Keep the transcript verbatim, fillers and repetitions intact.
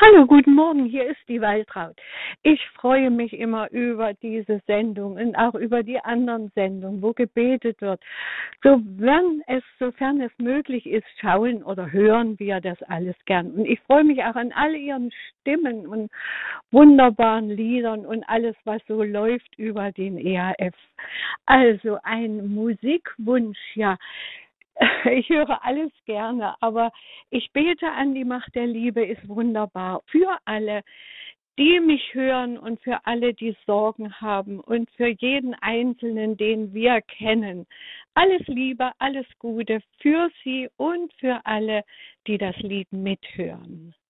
Hallo, guten Morgen, hier ist die Waltraud. Ich freue mich immer über diese Sendung und auch über die anderen Sendungen, wo gebetet wird. So, wenn es, sofern es möglich ist, schauen oder hören wir das alles gern. Und ich freue mich auch an all Ihren Stimmen und wunderbaren Liedern und alles, was so läuft über den E A F. Also ein Musikwunsch, ja. Ich höre alles gerne, aber ich bete an die Macht der Liebe ist wunderbar für alle, die mich hören und für alle, die Sorgen haben und für jeden Einzelnen, den wir kennen. Alles Liebe, alles Gute für Sie und für alle, die das Lied mithören.